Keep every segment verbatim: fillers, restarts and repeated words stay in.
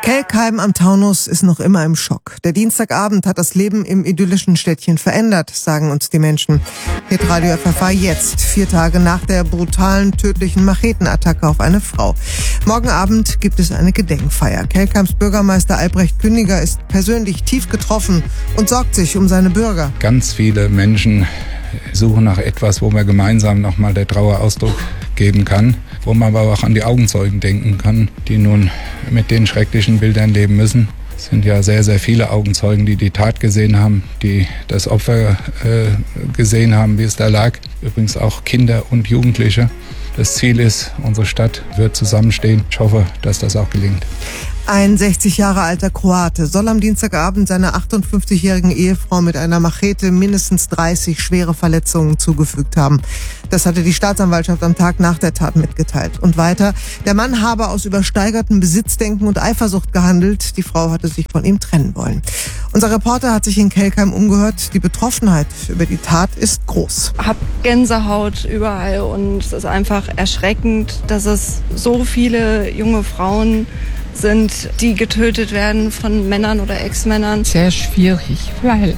Kelkheim am Taunus ist noch immer im Schock. Der Dienstagabend hat das Leben im idyllischen Städtchen verändert, sagen uns die Menschen. Hitradio F F A jetzt, vier Tage nach der brutalen, tödlichen Machetenattacke auf eine Frau. Morgen Abend gibt es eine Gedenkfeier. Kelkheims Bürgermeister Albrecht Kündiger ist persönlich tief getroffen und sorgt sich um seine Bürger. Ganz viele Menschen suchen nach etwas, wo man gemeinsam nochmal der Trauer Ausdruck geben kann, wo man aber auch an die Augenzeugen denken kann, die nun mit den schrecklichen Bildern leben müssen. Es sind ja sehr, sehr viele Augenzeugen, die die Tat gesehen haben, die das Opfer äh, gesehen haben, wie es da lag. Übrigens auch Kinder und Jugendliche. Das Ziel ist, unsere Stadt wird zusammenstehen. Ich hoffe, dass das auch gelingt. Ein sechzig Jahre alter Kroate soll am Dienstagabend seiner achtundfünfzigjährigen Ehefrau mit einer Machete mindestens dreißig schwere Verletzungen zugefügt haben. Das hatte die Staatsanwaltschaft am Tag nach der Tat mitgeteilt. Und weiter, der Mann habe aus übersteigertem Besitzdenken und Eifersucht gehandelt. Die Frau hatte sich von ihm trennen wollen. Unser Reporter hat sich in Kelkheim umgehört. Die Betroffenheit über die Tat ist groß. Ich habe Gänsehaut überall und es ist einfach erschreckend, dass es so viele junge Frauen sind, die getötet werden von Männern oder Ex-Männern. Sehr schwierig, weil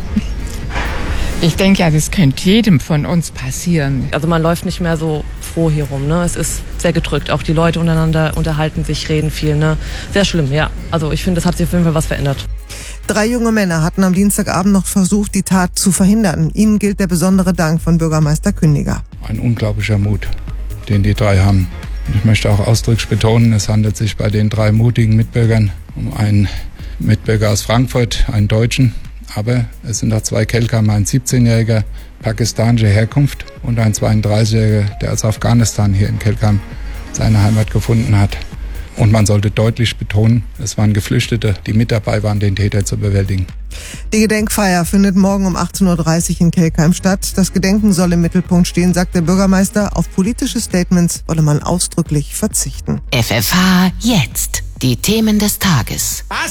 ich denke ja, das könnte jedem von uns passieren. Also man läuft nicht mehr so froh hier rum, ne? Es ist sehr gedrückt. Auch die Leute untereinander unterhalten sich, reden viel, ne? Sehr schlimm, ja. Also ich finde, das hat sich auf jeden Fall was verändert. Drei junge Männer hatten am Dienstagabend noch versucht, die Tat zu verhindern. Ihnen gilt der besondere Dank von Bürgermeister Kündiger. Ein unglaublicher Mut, den die drei haben. Ich möchte auch ausdrücklich betonen, es handelt sich bei den drei mutigen Mitbürgern um einen Mitbürger aus Frankfurt, einen Deutschen. Aber es sind auch zwei Kelkheimer, ein siebzehnjähriger pakistanischer Herkunft und ein zweiunddreißigjähriger, der aus Afghanistan hier in Kelkheim seine Heimat gefunden hat. Und man sollte deutlich betonen, es waren Geflüchtete, die mit dabei waren, den Täter zu bewältigen. Die Gedenkfeier findet morgen um achtzehn Uhr dreißig in Kelkheim statt. Das Gedenken soll im Mittelpunkt stehen, sagt der Bürgermeister. Auf politische Statements wolle man ausdrücklich verzichten. F F H jetzt. Die Themen des Tages. Was?